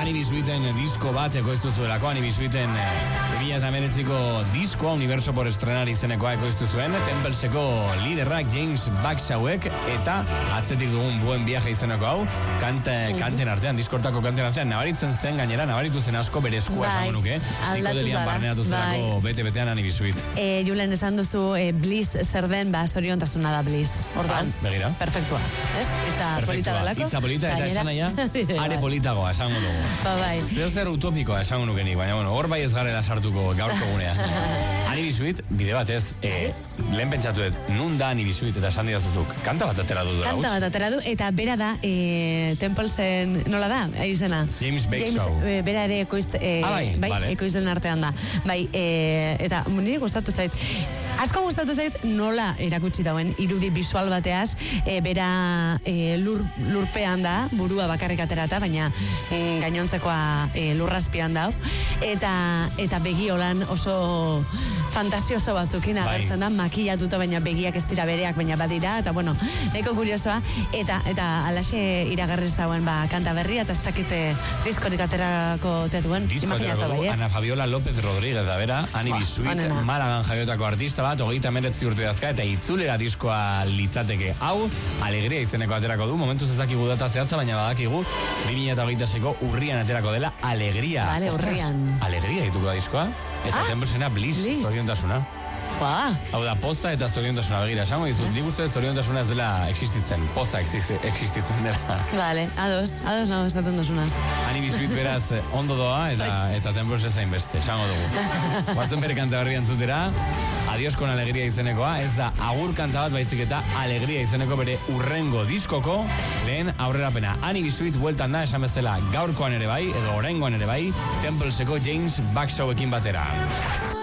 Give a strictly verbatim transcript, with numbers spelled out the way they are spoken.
Anibisuiten disko bat ekoiztu zuelako, Anibisuiten bi mila hemeretziko diskoa Universo por estrenar izenekoa ekoiztu zuen, Templeseko liderrak James Backshawek, eta atzetik dugun Buen Viaje izeneko hau, kante, kanten artean, diskortako kanten artean, nabaritzen zen gainera, nabaritu zen asko bere eskua esango nuke, psikodelian barneatu zelako bete-betean Anibisuit. E, Julen, esan duzu e, Bliss zer den, ba, zoriontasuna da Bliss. Orduan, begira. Perfektua, ez? Itza polita dalako. Itza polita eta esan naia, are politagoa esango dugu. Ba, bai. Zeo zer utopikoa esango nukenik, baina bueno, hor bai ez garela sartuko gaurko gunea. Anibisuit, bide batez, e, lehen pentsatu dut, nun da Anibisuit eta esan didazuzuk, kanta bat atera du dara. Kanta bat atera du, eta bera da, e, Templesen, nola da, izena? James Backshaw. James, e, bera ere ekoiz, e, ah, bai, bai, vale. ekoizten artean da. Bai, e, eta nire gustatu zait. Asko gustatu zait nola erakutsi dauen irudi visual bateaz, e, bera e, lur, lurpean da, burua bakarrik aterata, baina mm, gainontzekoa e, lurrazpian da, eta, eta begi holan oso fantasioso batzukin agertzen da, makillatuta, baina begiak ez dira bereak, baina badira, eta bueno, nahiko kuriosoa, eta eta alaxe iragarri zauen ba, kanta berria, eta ez dakite diskorik aterako te duen, imaginatza bai, eh? Ana Fabiola López Rodríguez da bera, Anibisuit, Malagan jaiotako artista bat, hogeita hemeretzi urte dazka, eta itzulera diskoa litzateke hau, Alegria izeneko aterako du, momentuz ez dakigu data zehatza, baina badakigu, bi mila hogeita seiko urrian aterako dela Alegria. Vale, urrian. Alegria dituko da diskoa, eta ah, Templesena Bliss, zoriontasuna. Ba. Hau da, poza eta zoriontasuna begira. Esango dizut, nik uste zoriontasuna ez dela existitzen. Poza existitzen dela. Vale, ados, ados nago esaten duzunaz. Anibisuit beraz ondo doa eta, eta Temples ez zain beste, esango dugu. Guazten bere kanta berri entzutera, Adiós con Alegría izenekoa, ez da agur kanta bat baizik eta Alegria izeneko bere urrengo diskoko lehen aurrerapena. Anibisuit bueltan da, esan bezala gaurkoan ere bai, edo oraingoan ere bai, Templeseko James Backshawekin batera.